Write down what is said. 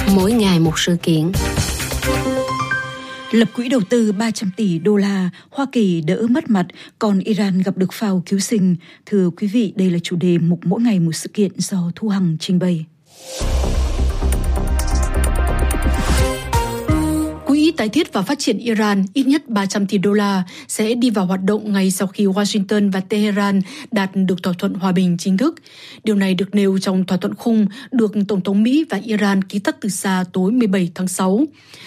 Mỗi ngày một sự kiện. Lập quỹ đầu tư 300 tỷ đô la, Hoa Kỳ đỡ mất mặt, còn Iran gặp được phao cứu sinh. Thưa quý vị, đây là chủ đề mục Mỗi ngày một sự kiện do Thu Hằng trình bày. Quỹ tái thiết và phát triển Iran ít nhất 300 tỷ đô la sẽ đi vào hoạt động ngay sau khi Washington và Tehran đạt được thỏa thuận hòa bình chính thức. Điều này được nêu trong thỏa thuận khung được Tổng thống Mỹ và Iran ký kết từ xa tối 17 tháng 6.